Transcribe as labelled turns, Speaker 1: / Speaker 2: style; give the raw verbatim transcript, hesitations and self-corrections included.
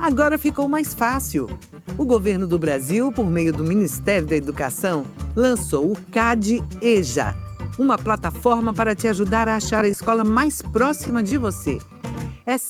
Speaker 1: Agora ficou mais fácil. O governo do Brasil, por meio do Ministério da Educação, lançou o CADE EJA, uma plataforma para te ajudar a achar a escola mais próxima de você.